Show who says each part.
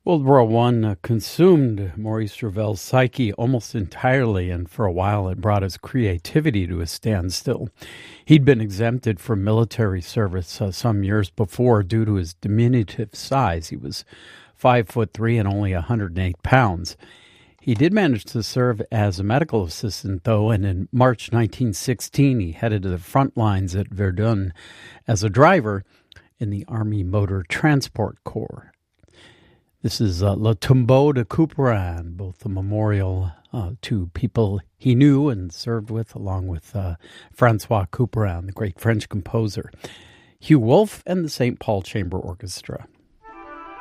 Speaker 1: World War I consumed Maurice Ravel's psyche almost entirely, and for a while it brought his creativity to a standstill. He'd been exempted from military service some years before due to his diminutive size. He was 5'3" and only 108 pounds. He did manage to serve as a medical assistant, though, and in March 1916 he headed to the front lines at Verdun as a driver in the Army Motor Transport Corps. This is Le Tombeau de Couperin, both a memorial to people he knew and served with, along with Francois Couperin, the great French composer, Hugh Wolf, and the St. Paul Chamber Orchestra.